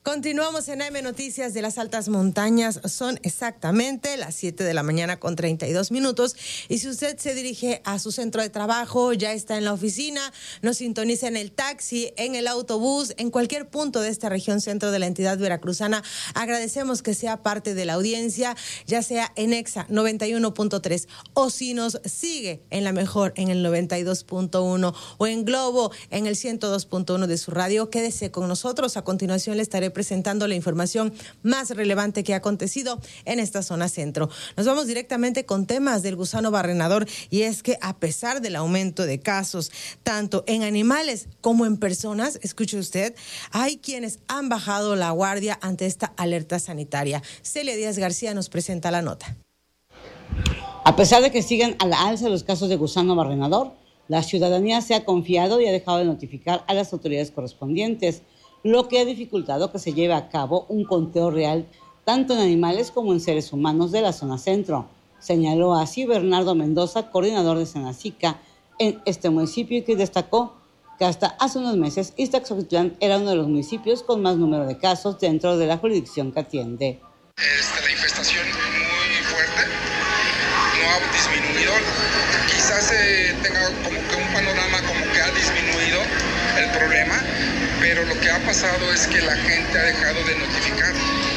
Continuamos en AM Noticias de las Altas Montañas. Son exactamente las 7 de la mañana con 32 minutos. Y si usted se dirige a su centro de trabajo, ya está en la oficina, nos sintoniza en el taxi, en el autobús, en cualquier punto de esta región centro de la entidad veracruzana, agradecemos que sea parte de la audiencia, ya sea en Exa 91.3 o si nos sigue en la mejor en el 92.1 o en Globo en el 102.1 de su radio. Quédese con nosotros. A continuación le estaré presentando la información más relevante que ha acontecido en esta zona centro. Nos vamos directamente con temas del gusano barrenador, y es que a pesar del aumento de casos tanto en animales como en personas, escuche usted, hay quienes han bajado la guardia ante esta alerta sanitaria. Celia Díaz García nos presenta la nota. A pesar de que sigan a la alza los casos de gusano barrenador, la ciudadanía se ha confiado y ha dejado de notificar a las autoridades correspondientes, lo que ha dificultado que se lleve a cabo un conteo real tanto en animales como en seres humanos de la zona centro. Señaló así Bernardo Mendoza, coordinador de Senacica en este municipio, y que destacó que hasta hace unos meses Ixtaxoquitlán era uno de los municipios con más número de casos dentro de la jurisdicción que atiende. La infestación muy fuerte, no ha disminuido, quizás tenga como que un panorama como que ha disminuido el problema, pero lo que ha pasado es que la gente ha dejado de notificar.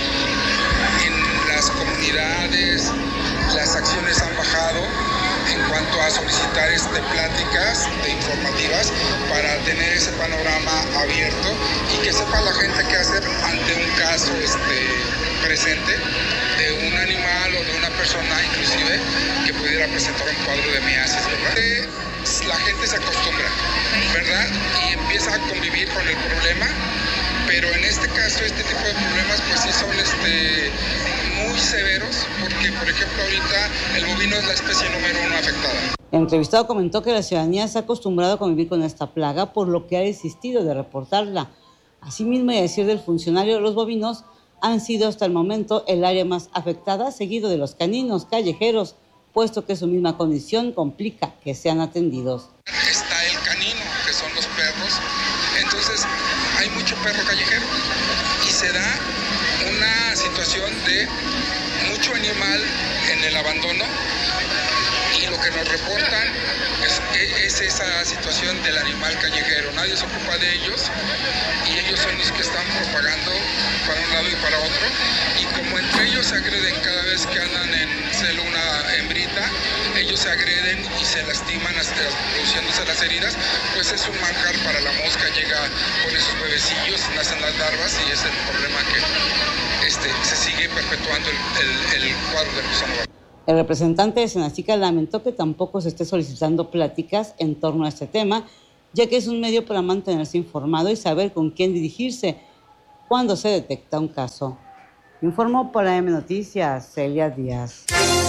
En las comunidades las acciones han bajado en cuanto a solicitar pláticas informativas para tener ese panorama abierto y que sepa la gente qué hacer ante un caso presente de un animal o de una persona inclusive que pudiera presentar un cuadro de miasis, ¿verdad? La gente se acostumbra, ¿verdad? Y empieza a convivir con el problema, pero en este caso este tipo de problemas pues sí son muy severos, porque por ejemplo ahorita el bovino es la especie número 1 afectada. El entrevistado comentó que la ciudadanía se ha acostumbrado a convivir con esta plaga, por lo que ha desistido de reportarla. Asimismo, y a decir del funcionario, los bovinos han sido hasta el momento el área más afectada, seguido de los caninos callejeros, puesto que su misma condición complica que sean atendidos. Está el canino, que son los perros, entonces hay mucho perro callejero y se da una situación de mucho animal en el abandono, y lo que nos reportan es esa situación del animal callejero. Nadie se ocupa de ellos y ellos son los que están propagando para un lado y para otro, y como entre ellos se agreden cada vez que andan en celo una hembrita, ellos se agreden y se lastiman hasta produciéndose las heridas, pues es un manjar para la mosca. Llega con esos bebecillos, nacen las larvas y es el problema que se sigue perpetuando el cuadro del gusano barrenador. El representante de Senacica lamentó que tampoco se esté solicitando pláticas en torno a este tema, ya que es un medio para mantenerse informado y saber con quién dirigirse cuando se detecta un caso. Informó para AM Noticias, Celia Díaz.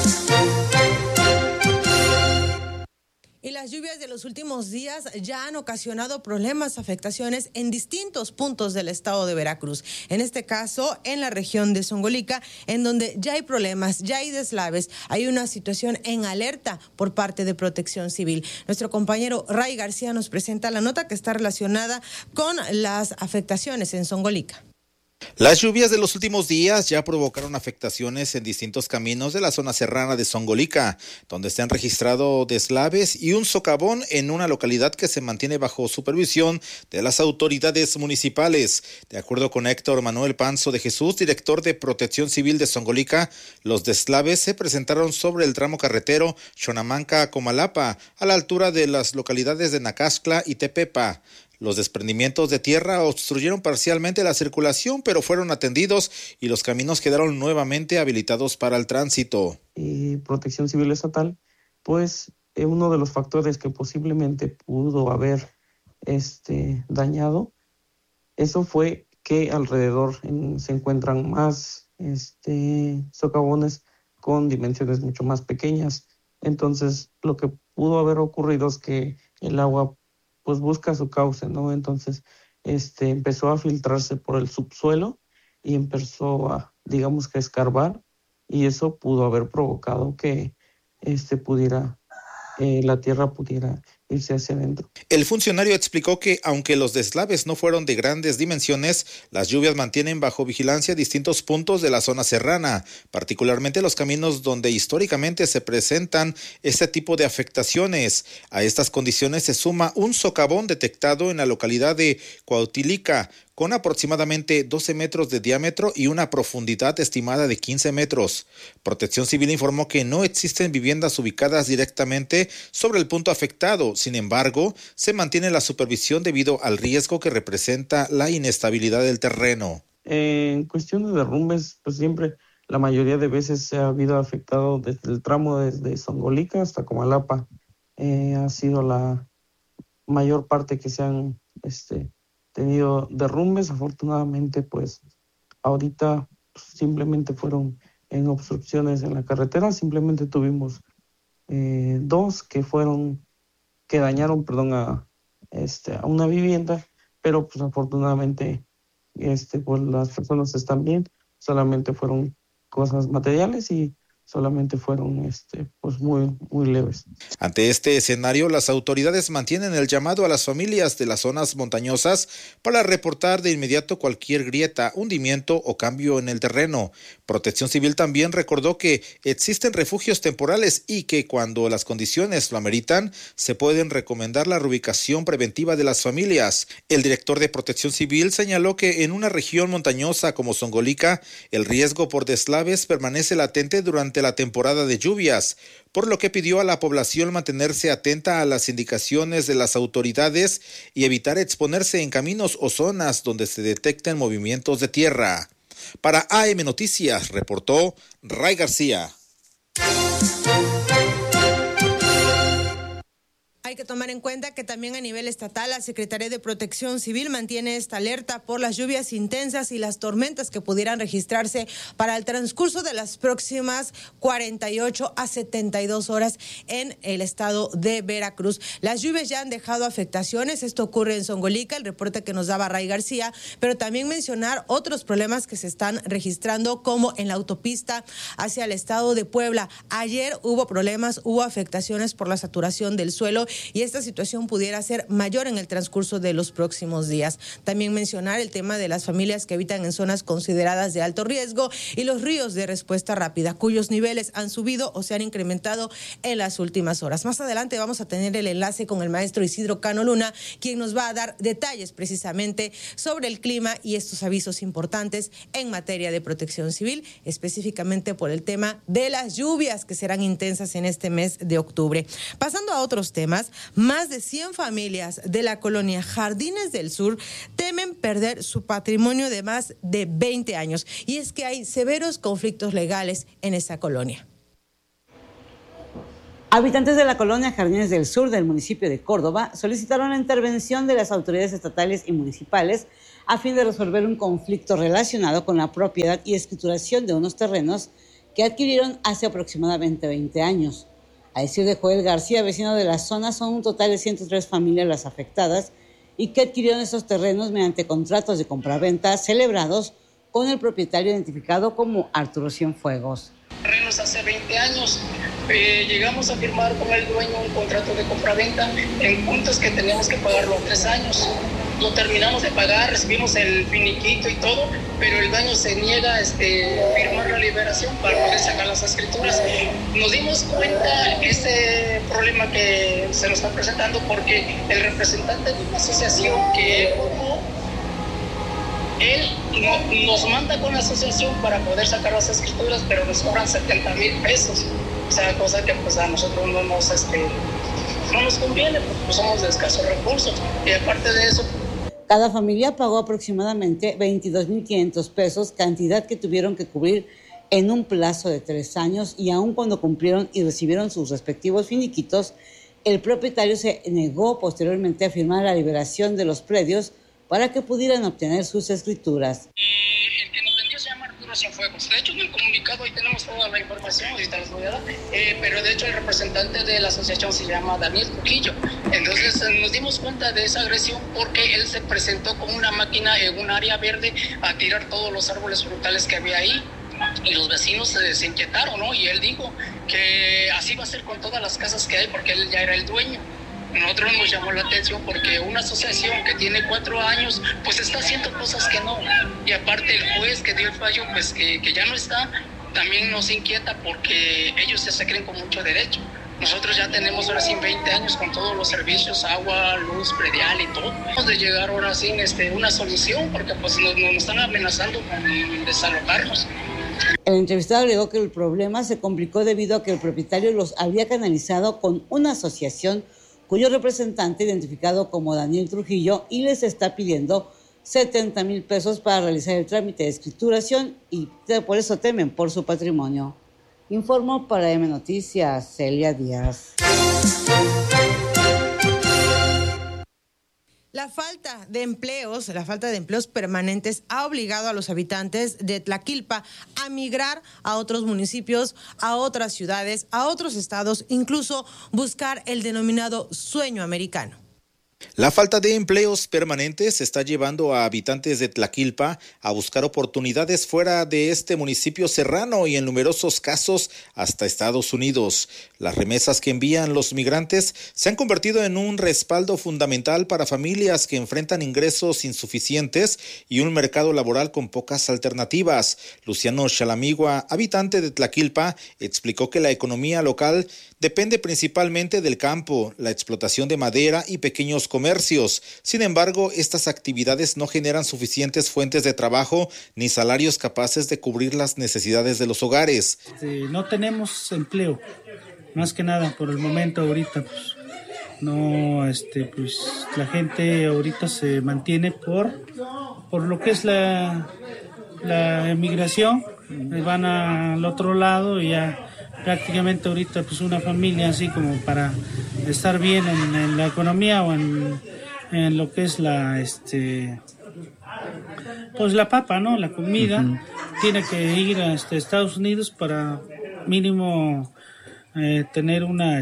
Y las lluvias de los últimos días ya han ocasionado problemas, afectaciones en distintos puntos del estado de Veracruz. En este caso, en la región de Zongolica, en donde ya hay problemas, ya hay deslaves, hay una situación en alerta por parte de Protección Civil. Nuestro compañero Ray García nos presenta la nota que está relacionada con las afectaciones en Zongolica. Las lluvias de los últimos días ya provocaron afectaciones en distintos caminos de la zona serrana de Zongolica, donde se han registrado deslaves y un socavón en una localidad que se mantiene bajo supervisión de las autoridades municipales. De acuerdo con Héctor Manuel Panzo de Jesús, director de Protección Civil de Zongolica, los deslaves se presentaron sobre el tramo carretero Xonamanca-Comalapa, a la altura de las localidades de Nacascla y Tepepa. Los desprendimientos de tierra obstruyeron parcialmente la circulación, pero fueron atendidos y los caminos quedaron nuevamente habilitados para el tránsito. Protección Civil Estatal, pues uno de los factores que posiblemente pudo haber dañado, eso fue que alrededor se encuentran más socavones con dimensiones mucho más pequeñas. Entonces, lo que pudo haber ocurrido es que el agua pues busca su cauce, ¿no? Entonces, empezó a filtrarse por el subsuelo y empezó a, digamos que escarbar, y eso pudo haber provocado que la tierra pudiera irse hacia adentro. El funcionario explicó que aunque los deslaves no fueron de grandes dimensiones, las lluvias mantienen bajo vigilancia distintos puntos de la zona serrana, particularmente los caminos donde históricamente se presentan este tipo de afectaciones. A estas condiciones se suma un socavón detectado en la localidad de Cuautilica, con aproximadamente 12 metros de diámetro y una profundidad estimada de 15 metros. Protección Civil informó que no existen viviendas ubicadas directamente sobre el punto afectado. Sin embargo, se mantiene la supervisión debido al riesgo que representa la inestabilidad del terreno. En cuestión de derrumbes, pues siempre, la mayoría de veces se ha habido afectado desde el tramo desde Songolica hasta Comalapa. Ha sido la mayor parte que se han tenido derrumbes. Afortunadamente, pues ahorita simplemente fueron en obstrucciones en la carretera. Simplemente tuvimos 2 que dañaron, a una vivienda, pero pues afortunadamente pues las personas están bien. Solamente fueron cosas materiales y solamente fueron pues muy leves. Ante este escenario, las autoridades mantienen el llamado a las familias de las zonas montañosas para reportar de inmediato cualquier grieta, hundimiento o cambio en el terreno. Protección Civil también recordó que existen refugios temporales y que cuando las condiciones lo ameritan, se pueden recomendar la reubicación preventiva de las familias. El director de Protección Civil señaló que en una región montañosa como Songolica, el riesgo por deslaves permanece latente durante la temporada de lluvias, por lo que pidió a la población mantenerse atenta a las indicaciones de las autoridades y evitar exponerse en caminos o zonas donde se detecten movimientos de tierra. Para AM Noticias, reportó Ray García. Hay que tomar en cuenta que también a nivel estatal la Secretaría de Protección Civil mantiene esta alerta por las lluvias intensas y las tormentas que pudieran registrarse para el transcurso de las próximas 48 a 72 horas en el estado de Veracruz. Las lluvias ya han dejado afectaciones, esto ocurre en Songolica, el reporte que nos daba Ray García, pero también mencionar otros problemas que se están registrando como en la autopista hacia el estado de Puebla. Ayer hubo problemas, hubo afectaciones por la saturación del suelo y esta situación pudiera ser mayor en el transcurso de los próximos días. También mencionar el tema de las familias que habitan en zonas consideradas de alto riesgo y los ríos de respuesta rápida, cuyos niveles han subido o se han incrementado en las últimas horas. Más adelante vamos a tener el enlace con el maestro Isidro Cano Luna, quien nos va a dar detalles precisamente sobre el clima y estos avisos importantes en materia de protección civil, específicamente por el tema de las lluvias que serán intensas en este mes de octubre. Pasando a otros temas, más de 100 familias de la colonia Jardines del Sur temen perder su patrimonio de más de 20 años. Y es que hay severos conflictos legales en esa colonia. Habitantes de la colonia Jardines del Sur del municipio de Córdoba solicitaron la intervención de las autoridades estatales y municipales a fin de resolver un conflicto relacionado con la propiedad y escrituración de unos terrenos que adquirieron hace aproximadamente 20 años. A decir de Joel García, vecino de la zona, son un total de 103 familias las afectadas y que adquirieron esos terrenos mediante contratos de compraventa celebrados con el propietario identificado como Arturo Cienfuegos. Terrenos hace 20 años, llegamos a firmar con el dueño un contrato de compraventa en puntos que teníamos que pagarlo 3 años. Lo terminamos de pagar, recibimos el finiquito y todo, pero el dueño se niega a firmar la liberación para poder sacar las escrituras. Nos dimos cuenta ese problema que se nos está presentando porque el representante de una asociación que él formó, él nos manda con la asociación para poder sacar las escrituras, pero nos cobran 70,000 pesos. O sea, cosa que pues a nosotros no nos conviene, porque somos de escasos recursos. Y aparte de eso, cada familia pagó aproximadamente 22,500 pesos, cantidad que tuvieron que cubrir en un plazo de 3 años, y aun cuando cumplieron y recibieron sus respectivos finiquitos, el propietario se negó posteriormente a firmar la liberación de los predios para que pudieran obtener sus escrituras. El que nos vendió se llama Arturo Cienfuegos. De hecho, en el comunicado ahí tenemos toda la información, ahorita les voy a dar, pero de hecho el representante de la asociación se llama Daniel Trujillo. Entonces nos dimos cuenta de esa agresión porque él se presentó con una máquina en un área verde a tirar todos los árboles frutales que había ahí. Y los vecinos se inquietaron, ¿no? Y él dijo que así va a ser con todas las casas que hay porque él ya era el dueño. Nosotros nos llamó la atención porque una asociación que tiene 4 años, pues está haciendo cosas que no. Y aparte el juez que dio el fallo, pues que ya no está, también nos inquieta porque ellos ya se creen con mucho derecho. Nosotros ya tenemos ahora sí 20 años con todos los servicios, agua, luz, predial y todo. Hemos de llegar ahora sí una solución porque pues nos están amenazando con desalojarnos. El entrevistado agregó que el problema se complicó debido a que el propietario los había canalizado con una asociación cuyo representante, identificado como Daniel Trujillo, y les está pidiendo 70,000 pesos para realizar el trámite de escrituración y por eso temen por su patrimonio. Informó para M Noticias, Celia Díaz. La falta de empleos permanentes ha obligado a los habitantes de Tlaquilpa a migrar a otros municipios, a otras ciudades, a otros estados, incluso buscar el denominado sueño americano. La falta de empleos permanentes está llevando a habitantes de Tlaquilpa a buscar oportunidades fuera de este municipio serrano y en numerosos casos hasta Estados Unidos. Las remesas que envían los migrantes se han convertido en un respaldo fundamental para familias que enfrentan ingresos insuficientes y un mercado laboral con pocas alternativas. Luciano Chalamigua, habitante de Tlaquilpa, explicó que la economía local depende principalmente del campo, la explotación de madera y pequeños comercios. Sin embargo, estas actividades no generan suficientes fuentes de trabajo ni salarios capaces de cubrir las necesidades de los hogares. No tenemos empleo, más que nada por el momento ahorita, pues no, pues la gente ahorita se mantiene por lo que es la emigración, van al otro lado y ya prácticamente ahorita pues una familia así como para estar bien en la economía o en lo que es pues la papa, ¿no? La comida, tiene que ir a Estados Unidos para mínimo tener una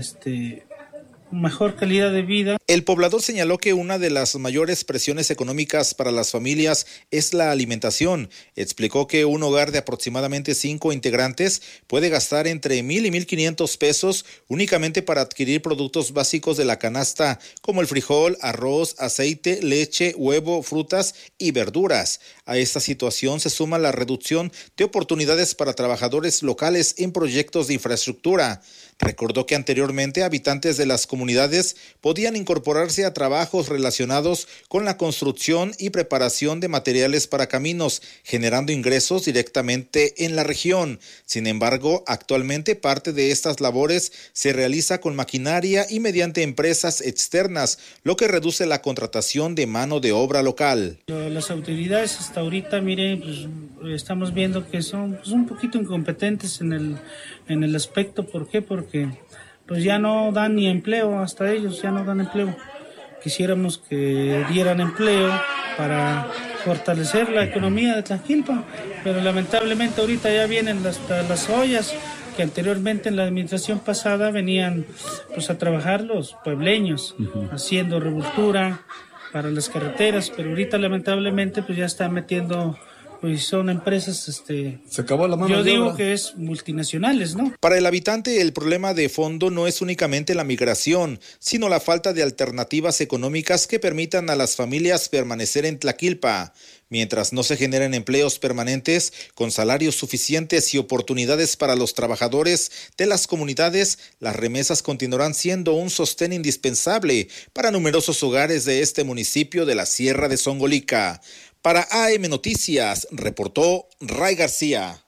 mejor calidad de vida. El poblador señaló que una de las mayores presiones económicas para las familias es la alimentación. Explicó que un hogar de aproximadamente 5 integrantes puede gastar entre 1,000 y 1,500 pesos únicamente para adquirir productos básicos de la canasta, como el frijol, arroz, aceite, leche, huevo, frutas y verduras. A esta situación se suma la reducción de oportunidades para trabajadores locales en proyectos de infraestructura. Recordó que anteriormente habitantes de las comunidades podían incorporarse a trabajos relacionados con la construcción y preparación de materiales para caminos, generando ingresos directamente en la región. Sin embargo, actualmente parte de estas labores se realiza con maquinaria y mediante empresas externas, lo que reduce la contratación de mano de obra local. Las autoridades hasta ahorita, miren, pues estamos viendo que son un poquito incompetentes en el aspecto. ¿Por qué? Porque pues ya no dan ni empleo, hasta ellos ya no dan empleo. Quisiéramos que dieran empleo para fortalecer la economía de Tlaquilpa, pero lamentablemente ahorita ya vienen las ollas que anteriormente en la administración pasada venían pues a trabajar los puebleños, haciendo revoltura para las carreteras, pero ahorita lamentablemente pues ya están metiendo, pues son empresas, se acabó la mano yo de digo obra. Que es multinacionales, ¿no? Para el habitante, el problema de fondo no es únicamente la migración, sino la falta de alternativas económicas que permitan a las familias permanecer en Tlaquilpa. Mientras no se generen empleos permanentes con salarios suficientes y oportunidades para los trabajadores de las comunidades, las remesas continuarán siendo un sostén indispensable para numerosos hogares de este municipio de la Sierra de Songolica. Para AM Noticias, reportó Ray García.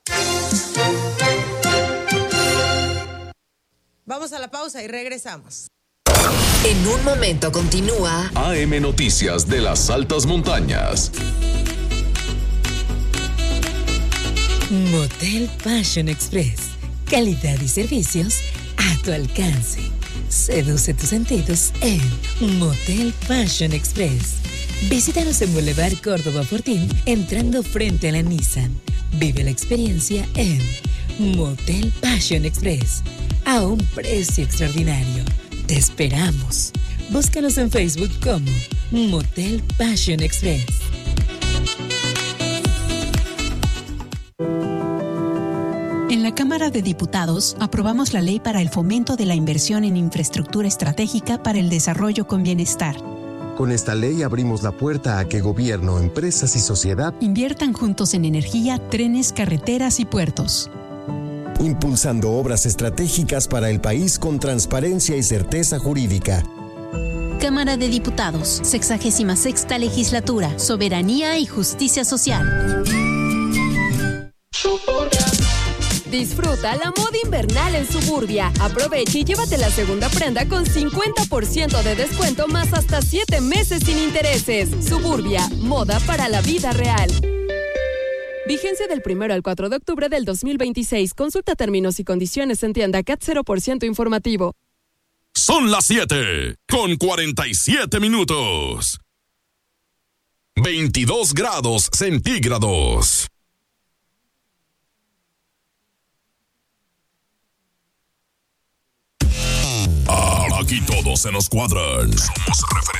Vamos a la pausa y regresamos. En un momento continúa AM Noticias de las Altas Montañas. Motel Passion Express. Calidad y servicios a tu alcance. Seduce tus sentidos en Motel Passion Express. Visítanos en Boulevard Córdoba Fortín, entrando frente a la Nissan. Vive la experiencia en Motel Passion Express, a un precio extraordinario. Te esperamos. Búscanos en Facebook como Motel Passion Express. En la la Cámara de Diputados aprobamos la Ley para el Fomento de la Inversión en Infraestructura Estratégica para el Desarrollo con Bienestar. Con esta ley abrimos la puerta a que gobierno, empresas y sociedad inviertan juntos en energía, trenes, carreteras y puertos. Impulsando obras estratégicas para el país con transparencia y certeza jurídica. Cámara de Diputados, 66ª Legislatura, Soberanía y Justicia Social. Disfruta la moda invernal en Suburbia. Aprovecha y llévate la segunda prenda con 50% de descuento más hasta 7 meses sin intereses. Suburbia, moda para la vida real. Vigencia del 1 al 4 de octubre del 2026. Consulta términos y condiciones en tienda CAT 0% informativo. Son las 7:47. 22 grados centígrados. Aquí todos se nos cuadran. Somos referentes.